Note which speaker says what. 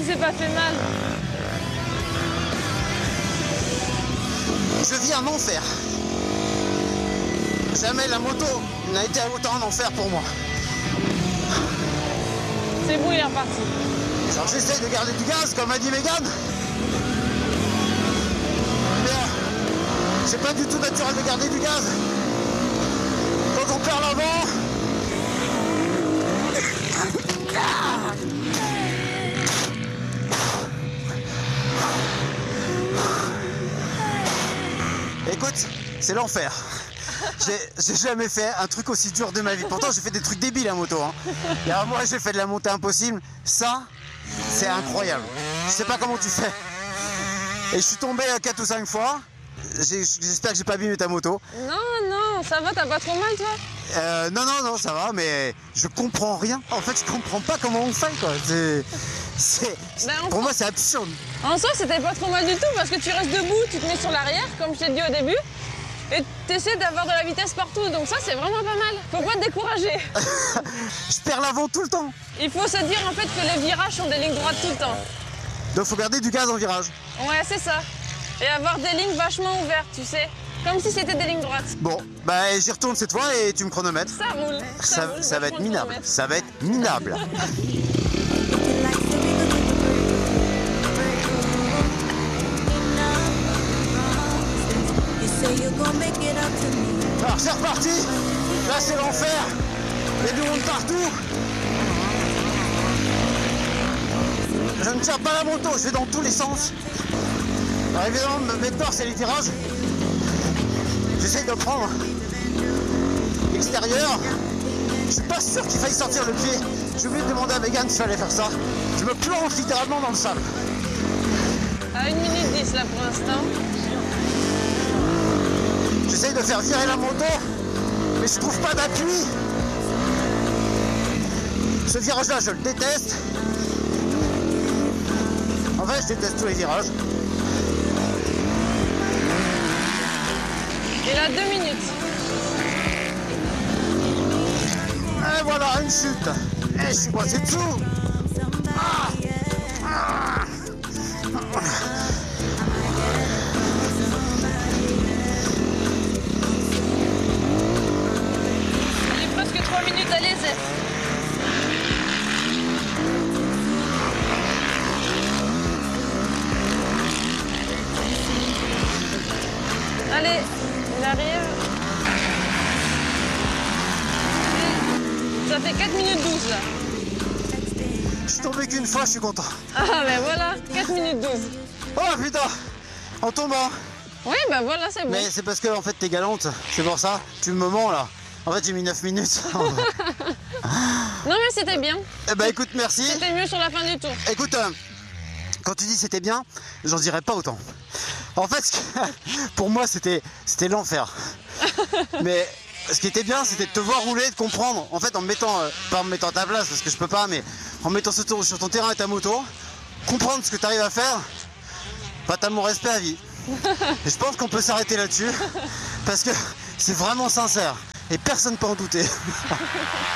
Speaker 1: s'est pas fait mal.
Speaker 2: Je vis un enfer. Jamais la moto n'a été autant un enfer pour moi.
Speaker 1: C'est bon, il est reparti.
Speaker 2: Alors j'essaye de garder du gaz, comme a dit Mégane. Mais c'est pas du tout naturel de garder du gaz. Quand on perd l'avant. Écoute, c'est l'enfer. J'ai jamais fait un truc aussi dur de ma vie. Pourtant, j'ai fait des trucs débiles à moto. Hein. Et alors, moi, j'ai fait de la montée impossible. Ça, c'est incroyable. Je sais pas comment tu fais. Et je suis tombé 4 ou 5 fois. J'espère que j'ai pas abîmé ta moto.
Speaker 1: Non, non, ça va, t'as pas trop mal, toi?
Speaker 2: Non, ça va, mais je comprends rien. En fait, je comprends pas comment on fait, quoi. Pour moi, c'est absurde.
Speaker 1: En soi, c'était pas trop mal du tout parce que tu restes debout, tu te mets sur l'arrière, comme je t'ai dit au début, et tu essaies d'avoir de la vitesse partout. Donc ça, c'est vraiment pas mal. Faut pas te décourager.
Speaker 2: Je perds l'avant tout le temps.
Speaker 1: Il faut se dire en fait que les virages sont des lignes droites tout le temps.
Speaker 2: Donc, faut garder du gaz en virage.
Speaker 1: Ouais, c'est ça. Et avoir des lignes vachement ouvertes, tu sais. Comme si c'était des lignes droites.
Speaker 2: Bon, bah j'y retourne cette fois et tu me chronomètres.
Speaker 1: Ça roule.
Speaker 2: Ça va être minable. Ça va être minable. Alors c'est reparti. Là c'est l'enfer. Il y a du monde partout. Je ne tire pas la moto, je vais dans tous les sens. Alors évidemment, mes peurs c'est les virages. J'essaye de prendre l'extérieur. Je suis pas sûr qu'il faille sortir le pied. J'ai oublié de demander à Mégane s'il fallait faire ça. Je me plonge littéralement dans le sable.
Speaker 1: À 1 minute 10 là pour l'instant.
Speaker 2: J'essaye de faire virer la moto, mais je trouve pas d'appui. Ce virage-là, je le déteste. En fait, je déteste tous les virages.
Speaker 1: Et là, 2 minutes.
Speaker 2: Et voilà, une chute. Et je suis passé dessous. Ah. Ah.
Speaker 1: Il est presque 3 minutes à l'essai. Allez, il arrive. Ça fait 4 minutes 12 là.
Speaker 2: Je suis tombé qu'une fois, je suis content.
Speaker 1: Ah ben voilà, 4 minutes 12.
Speaker 2: Oh putain, en tombant.
Speaker 1: Oui, ben voilà, c'est bon.
Speaker 2: Mais c'est parce que en fait t'es galante, c'est pour ça. Tu me mens là. En fait j'ai mis 9 minutes.
Speaker 1: Non mais c'était bien.
Speaker 2: Eh ben écoute, merci.
Speaker 1: C'était mieux sur la fin du tour.
Speaker 2: Écoute, quand tu dis c'était bien, j'en dirais pas autant. En fait, pour moi c'était l'enfer. Mais ce qui était bien, c'était de te voir rouler, de comprendre. En fait, en me mettant, pas en me mettant à ta place parce que je peux pas, mais en mettant sur ton terrain et ta moto, comprendre ce que tu arrives à faire, bah t'as mon respect à vie. Et je pense qu'on peut s'arrêter là-dessus parce que c'est vraiment sincère et personne ne peut en douter.